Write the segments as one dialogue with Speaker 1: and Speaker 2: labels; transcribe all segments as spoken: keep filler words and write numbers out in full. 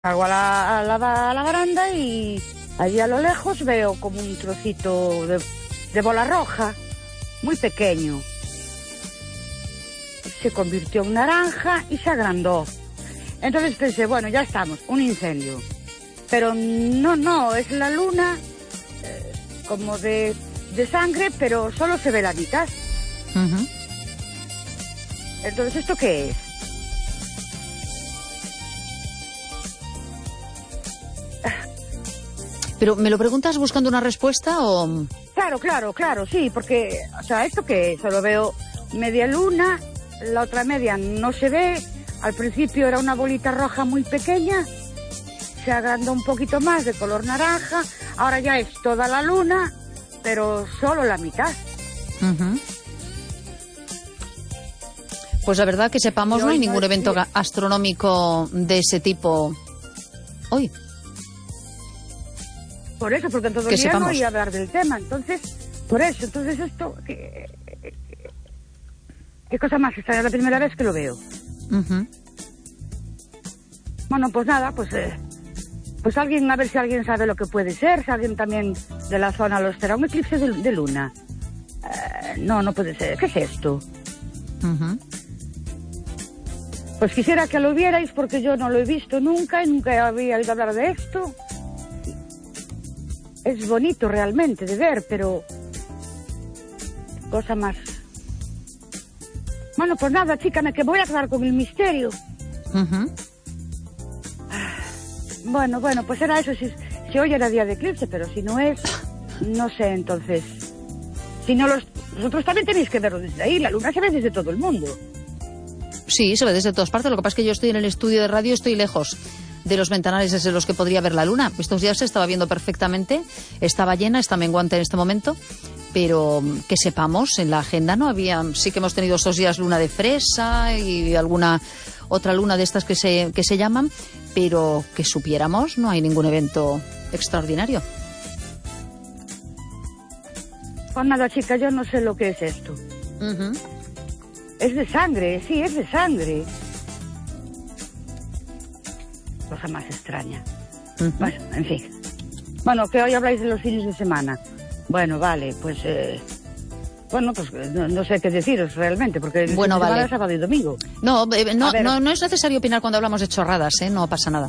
Speaker 1: Salgo a la, a, la, a la baranda y allí a lo lejos veo como un trocito de, de bola roja, muy pequeño. Se convirtió en naranja y se agrandó. Entonces pensé, bueno, ya estamos, un incendio. Pero no, no, es la luna eh, como de, de sangre, pero solo se ve la mitad.
Speaker 2: Uh-huh.
Speaker 1: Entonces, ¿esto qué es?
Speaker 2: ¿Pero me lo preguntas buscando una respuesta o...?
Speaker 1: Claro, claro, claro, sí, porque, o sea, ¿esto qué es? Solo veo media luna, la otra media no se ve, al principio era una bolita roja muy pequeña, se agrandó un poquito más de color naranja, ahora ya es toda la luna, pero solo la mitad.
Speaker 2: Uh-huh. Pues la verdad que sepamos, no hay ningún evento astronómico de ese tipo hoy.
Speaker 1: Por eso, porque todo el día no iba a hablar del tema, entonces, por eso, entonces esto, ¿qué, qué, qué cosa más? Esta es la primera vez que lo veo.
Speaker 2: Uh-huh.
Speaker 1: Bueno, pues nada, pues, eh, pues alguien, a ver si alguien sabe lo que puede ser, si alguien también de la zona lo será, un eclipse de, de luna. Uh, no, no puede ser, ¿qué es esto?
Speaker 2: Uh-huh.
Speaker 1: Pues quisiera que lo vierais porque yo no lo he visto nunca y nunca había oído hablar de esto. Es bonito realmente de ver, pero... cosa más... Bueno, pues nada, chica, me que voy a quedar con el misterio.
Speaker 2: Uh-huh.
Speaker 1: Bueno, bueno, pues era eso, si, si hoy era día de eclipse, pero si no es, no sé, entonces... Si no los... Vosotros también tenéis que verlo desde ahí, la luna se ve desde todo el mundo.
Speaker 2: Sí, se ve desde todas partes, lo que pasa es que yo estoy en el estudio de radio, estoy lejos de los ventanales desde los que podría ver la luna. Estos días se estaba viendo perfectamente, estaba llena, está menguante en este momento, pero que sepamos, en la agenda no había, sí que hemos tenido estos días luna de fresa y alguna otra luna de estas que se, que se llaman, pero que supiéramos no hay ningún evento extraordinario.
Speaker 1: Pues nada, chica, yo no sé lo que es esto.
Speaker 2: Uh-huh.
Speaker 1: Es de sangre, sí, es de sangre. Cosa más extraña. Uh-huh. Bueno, en fin. Bueno, que hoy habláis de los fines de semana. Bueno, vale, pues... Eh, bueno, pues no, no sé qué deciros realmente, porque el
Speaker 2: bueno,
Speaker 1: fin de semana
Speaker 2: vale.
Speaker 1: es sábado y domingo.
Speaker 2: No, eh, no, no, no es necesario opinar cuando hablamos de chorradas, ¿eh? No pasa nada.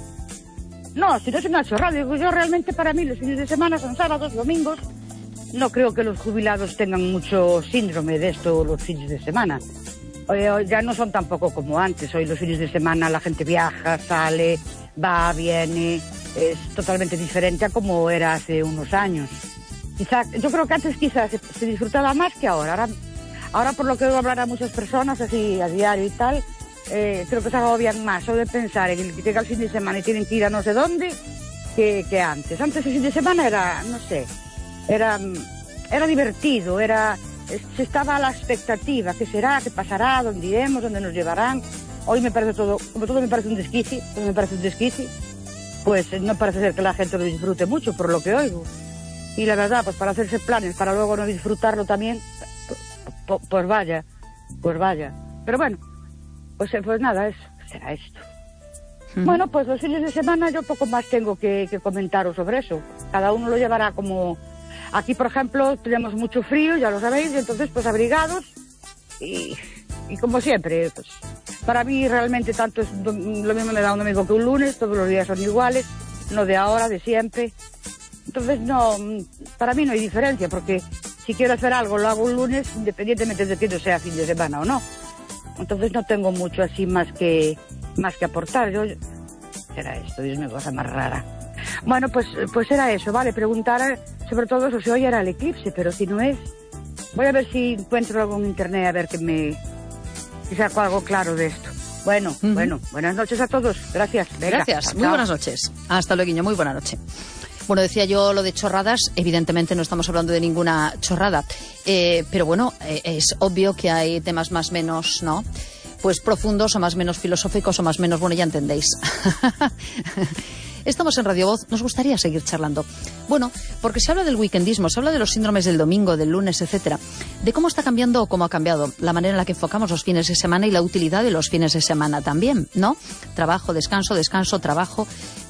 Speaker 1: No, si no es una chorrada. Digo, yo realmente para mí los fines de semana son sábados, domingos. No creo que los jubilados tengan mucho síndrome de esto los fines de semana. Hoy, hoy ya no son tampoco como antes. Hoy los fines de semana la gente viaja, sale... va, viene, es totalmente diferente a como era hace unos años. Quizá, yo creo que antes quizás se, se disfrutaba más que ahora. ahora. Ahora por lo que oigo hablar a muchas personas, así a diario y tal, eh, creo que se agobian más o de pensar en el que llega el fin de semana y tienen que ir a no sé dónde, que, que antes. Antes el fin de semana era, no sé, era, era divertido, era, se estaba a la expectativa, qué será, qué pasará, dónde iremos, dónde nos llevarán. Hoy me parece todo, como todo me parece un desquici, todo me parece un desquici, pues no parece ser que la gente lo disfrute mucho por lo que oigo. Y la verdad, pues para hacerse planes, para luego no disfrutarlo también, pues, pues vaya, pues vaya. Pero bueno, pues, pues nada, eso será esto. Mm. Bueno, pues los fines de semana yo poco más tengo que, que comentaros sobre eso. Cada uno lo llevará como... Aquí, por ejemplo, tenemos mucho frío, ya lo sabéis, y entonces pues abrigados y, y como siempre, pues... Para mí realmente tanto es lo mismo me da un domingo que un lunes, todos los días son iguales, no de ahora, de siempre. Entonces no, para mí no hay diferencia, porque si quiero hacer algo lo hago un lunes, independientemente de que no sea fin de semana o no. Entonces no tengo mucho así más que más que aportar. Yo, será esto, Dios mío, cosa más rara. Bueno, pues pues era eso, vale, preguntar sobre todo eso, si hoy era el eclipse, pero si no es, voy a ver si encuentro algo en internet, a ver que me... y saco algo claro de esto. Bueno, uh-huh. bueno, buenas noches a todos. Gracias. Venga,
Speaker 2: Gracias,
Speaker 1: chao,
Speaker 2: muy
Speaker 1: chao.
Speaker 2: buenas noches. Hasta luego, Guiño, muy buena noche. Bueno, decía yo lo de chorradas, evidentemente no estamos hablando de ninguna chorrada, eh, pero bueno, eh, es obvio que hay temas más menos, ¿no? Pues profundos o más menos filosóficos o más menos, bueno, ya entendéis. Estamos en Radio Voz, nos gustaría seguir charlando. Bueno, porque se habla del weekendismo, se habla de los síndromes del domingo, del lunes, etcétera, de cómo está cambiando o cómo ha cambiado la manera en la que enfocamos los fines de semana y la utilidad de los fines de semana también, ¿no? Trabajo, descanso, descanso, trabajo.